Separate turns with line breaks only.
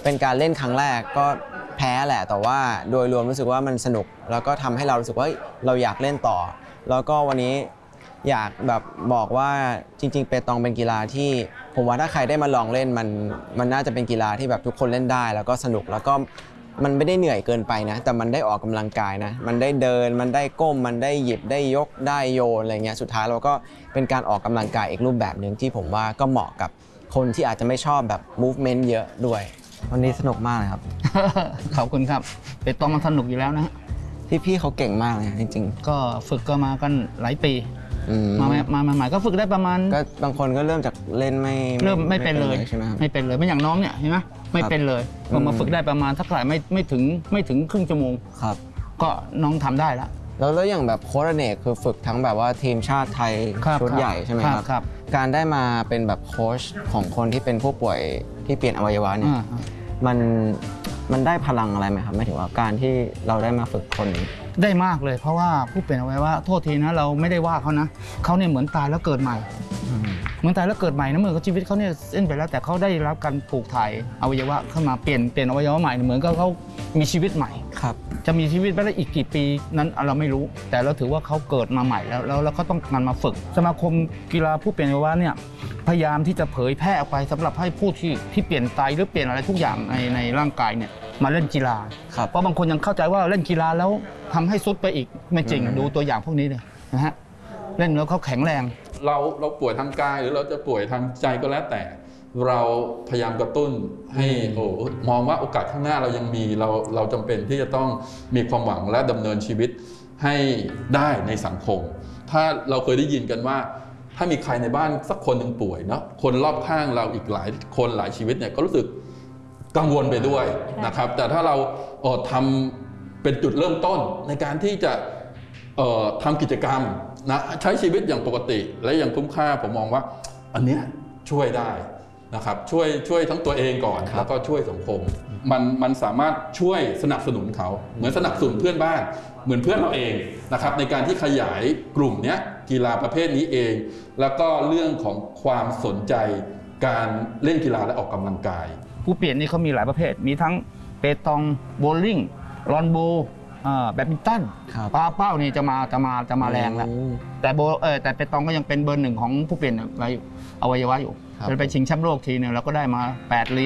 เป็นการเล่นครั้งแรกก็แพ้แหละแต่ว่าโดยรวมรู้สึกว่ามันสนุกแล้วก็ทำให้เรารู้สึกว่าเราอยากเล่นต่อแล้วก็วันนี้อยากแบบบอกว่าจริงๆเปตองเป็นกีฬาที่ผมว่าถ้าใครได้มาลองเล่นมันน่าจะเป็นกีฬาที่แบบทุกคนเล่นได้แล้วก็สนุกแล้วก็มันไม่ได้เหนื่อยเกินไปนะแต่มันได้ออกกำลังกายนะมันได้เดินมันได้ก้มมันได้หยิบได้ยกได้โยนอะไรเงี้ยสุดท้ายเราก็เป็นการออกกำลังกายอีกรูปแบบหนึ่งที่ผมว่าก็เหมาะกับคนที่อาจจะไม่ชอบแบบ movement เยอะด้วยวันนี้สนุกมากเลยครับ
ขอบคุณครับเปตองมันสนุกอยู่แล้วนะฮะ
พี่เขาเก่งมากเลยจริง
ๆก็ฝึกก็มากันหลายปีมาใหม่ก็ฝึกได้ประมาณ
ก็บางคนก็เริ่มจากเล่น
ไม่เป็นเลย
ใช่ไหมครับ
ไม่เป็นเลยไม่อย่างน้องเนี่ยเห็นไหมไม่เป็นเลยพอมาฝึกได้ประมาณสักเท่าไหร่ไม่ถึงครึ่งชั่วโมง
ครับ
ก็น้องทำได้
แล้วอย่างแบบโค้ชอเนกคือฝึกทั้งแบบว่าทีมชาติไทยชุดใหญ่ใช่ไหมครับการได้มาเป็นแบบโค้ชของคนที่เป็นผู้ป่วยที่เปลี่ยนอวัยวะเนี่ยมันได้พลังอะไรไหมครับหมายถึงว่าการที่เราได้มาฝึกคน
ได้มากเลยเพราะว่าผู้เปลี่ยนอวัยวะโทษทีนะเราไม่ได้ว่าเขานะเขาเนี่ยเหมือนตายแล้วเกิดใหม่เหมือนตายแล้วเกิดใหม่นะเหมือนกับชีวิตเขาเนี่ยเส้นไปแล้วแต่เขาได้รับการปลูกถ่ายอวัยวะเข้ามาเปลี่ยนอวัยวะใหม่เหมือนกับเขามีชีวิตใหม่
ครับ
จะมีชีวิตไปได้อีกกี่ปีนั้นเราไม่รู้แต่เราถือว่าเขาเกิดมาใหม่แล้วเขาต้องการมาฝึกสมาคมกีฬาผู้เปลี่ยนอวัยวะเนี่ยพยายามที่จะเผยแพร่ออกไปสำหรับให้ผู้ที่เปลี่ยนไตหรือเปลี่ยนอะไรทุกอย่างในร่างกายเนี่ยมาเล่นกีฬาเพราะบางคนยังเข้าใจว่าเล่นกีฬาแล้วทำให้ซุดไปอีกไม่จริงดูตัวอย่างพวกนี้เลยนะฮะเล่นแล้วเขาแข็งแรง
เราป่วยทางกายหรือเราจะป่วยทางใจก็แล้วแต่เราพยายามกระตุ้นให้มองว่าโอกาสข้างหน้าเรายังมีเราจำเป็นที่จะต้องมีความหวังและดำเนินชีวิตให้ได้ในสังคมถ้าเราเคยได้ยินกันว่าถ้ามีใครในบ้านสักคนหนึ่งป่วยเนาะคนรอบข้างเราอีกหลายคนหลายชีวิตเนี่ยก็รู้สึกกังวลไปด้วยนะครับแต่ถ้าเราทำเป็นจุดเริ่มต้นในการที่จะทำกิจกรรมนะใช้ชีวิตอย่างปกติและอย่างคุ้มค่าผมมองว่าอันเนี้ยช่วยได้นะครับช่วยทั้งตัวเองก่อนแล้วก็ช่วยสังคมมันสามารถช่วยสนับสนุนเขาเหมือนสนับสนุนเพื่อนบ้านเหมือนเพื่อนเราเองนะครับในการที่ขยายกลุ่มนี้กีฬาประเภทนี้เองแล้วก็เรื่องของความสนใจการเล่นกีฬาและออกกำลังกาย
ผู้เปลี่ยนนี่เขามีหลายประเภทมีทั้งเปตองโบว์ลิ่งลอนโบแบดมินตันปาเป้านี่จะมาแรงแล้วแต่เปตองก็ยังเป็นเบอร์ 1ของผู้เปลี่ยนอวัยวะอยู่จะไปชิงแชมป์โลกทีนึงเราก็ได้มา8 เหรียญ